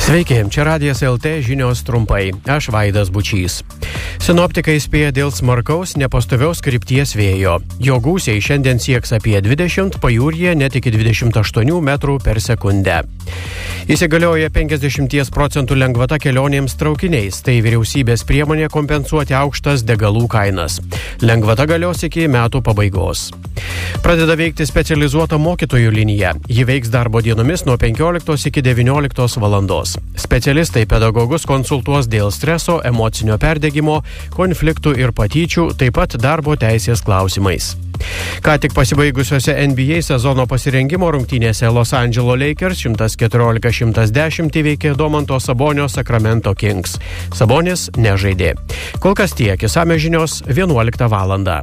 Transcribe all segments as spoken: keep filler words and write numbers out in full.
Sveiki, čia Radijas L T žinios trumpai. Aš Vaidas Bučys. Sinoptikai spėja dėl smarkaus nepastovios krypties vėjo. Jo gūsiai šiandien sieks apie dvidešimt, pajūryje net iki dvidešimt aštuonių metrų per sekundę. Įsigalioja penkiasdešimt procentų lengvata kelionėms traukiniais. Tai vyriausybės priemonė kompensuoti aukštas degalų kainas. Lengvata galios iki metų pabaigos. Pradeda veikti specializuota mokytojų linija. Ji veiks darbo dienomis nuo penkioliktos iki devynioliktos valandos. Specialistai pedagogus konsultuos dėl streso, emocinio perdegimo, konfliktų ir patyčių, taip pat darbo teisės klausimais. Ką tik pasibaigusiose N B A sezono pasirengimo rungtynėse Los Angeles Lakers šimtas keturiolika šimtas dešimt įveikė Domanto Sabonio Sacramento Kings. Sabonis nežaidė. Kol kas tiek, išsamios žinios vienuoliktą valandą.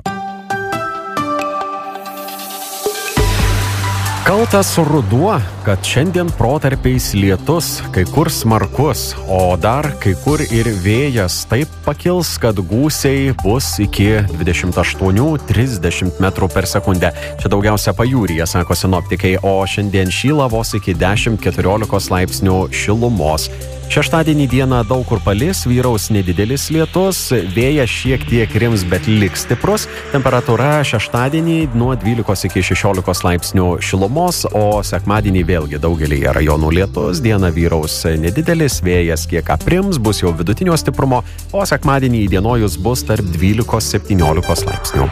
Kaltas ruduo, kad šiandien protarpiais lietus, kai kur smarkus, o dar kai kur ir vėjas taip pakils, kad gūsiai bus iki dvidešimt aštuonių trisdešimt metrų per sekundę. Čia daugiausia pajūryje, sako sinoptikai, o šiandien šyla vos iki dešimt keturiolikos laipsnių šilumos. Šeštadienį dieną daug kur palis, vyraus nedidelis lietus, vėjas šiek tiek rims, bet liks stiprus. Temperatūra šeštadienį nuo dvylikos iki šešiolikos laipsnių šilumos, o sekmadienį vėlgi daugelyje rajonų lietus, dieną vyraus nedidelis, vėjas kiek aprims, bus jau vidutinio stiprumo, o sekmadienį įdienojus bus tarp dvylikos septyniolikos laipsnių.